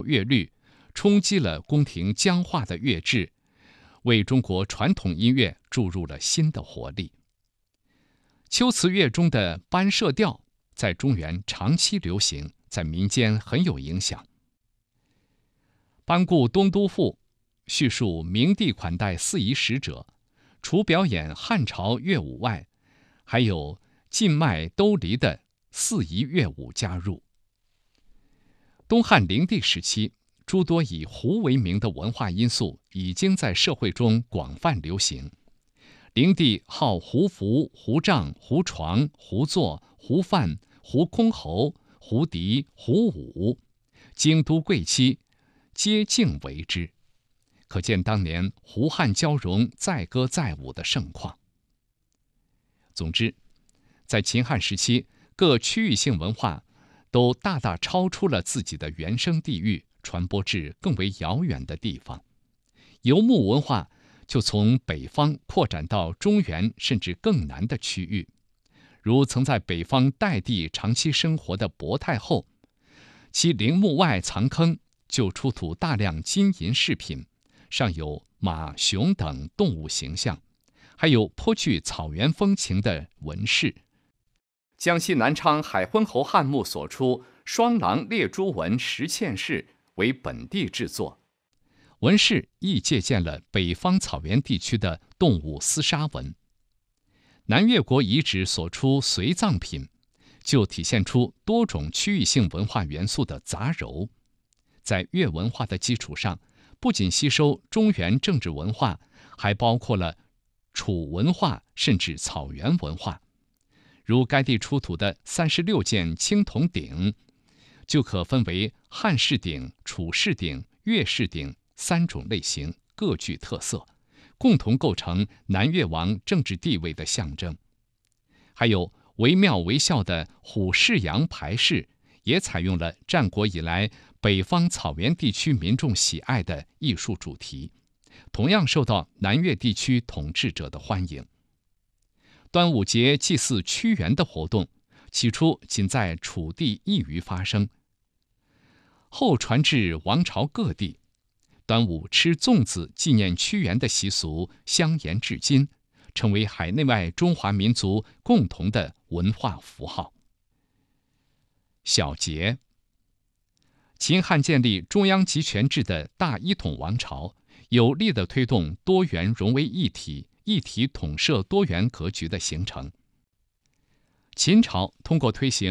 乐律，冲击了宫廷僵化的乐制，为中国传统音乐注入了新的活力。秋词乐中的班社调在中原长期流行，在民间很有影响。班固《东都赋》叙述明帝款待四夷使者，除表演汉朝乐舞外，还有晋麦兜离的四夷乐舞加入。东汉灵帝时期，诸多以胡为名的文化因素已经在社会中广泛流行。灵帝好胡服、胡帐、胡床、胡坐、胡饭、胡箜篌、胡笛、胡舞，京都贵戚皆敬为之，可见当年胡汉交融、载歌载舞的盛况。总之，在秦汉时期，各区域性文化都大大超出了自己的原生地域，传播至更为遥远的地方。游牧文化就从北方扩展到中原甚至更南的区域，如曾在北方代地长期生活的薄太后，其陵墓外藏坑就出土大量金银饰品，上有马、熊等动物形象，还有颇具草原风情的纹饰。江西南昌海昏侯汉墓所出双狼列珠纹石嵌饰为本地制作，纹饰亦借鉴了北方草原地区的动物厮杀纹。南越国遗址所出随葬品，就体现出多种区域性文化元素的杂糅，在越文化的基础上，不仅吸收中原政治文化，还包括了楚文化甚至草原文化。如该地出土的36件青铜鼎，就可分为汉式鼎、楚式鼎、越式鼎3种类型，各具特色，共同构成南越王政治地位的象征。还有惟妙惟肖的虎式羊排饰，也采用了战国以来北方草原地区民众喜爱的艺术主题，同样受到南越地区统治者的欢迎。端午节祭祀屈原的活动，起初仅在楚地一隅发生，后传至王朝各地。端午吃粽子纪念屈原的习俗相沿至今，成为海内外中华民族共同的文化符号。小节，秦汉建立中央集权制的大一统王朝，有力地推动多元融为一体、一体统摄多元格局的形成。秦朝通过推行